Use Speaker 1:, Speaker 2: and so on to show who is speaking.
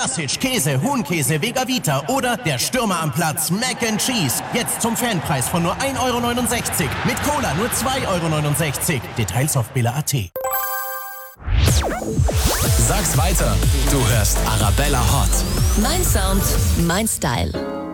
Speaker 1: Sausage, Käse, Huhnkäse, Vega-Vita oder der Stürmer am Platz Mac and Cheese. Jetzt zum Fanpreis von nur 1,69 Euro. Mit Cola nur 2,69 Euro. Details auf billa.at.
Speaker 2: Sag's weiter, du hörst Arabella Hot.
Speaker 3: Mein Sound, mein Style.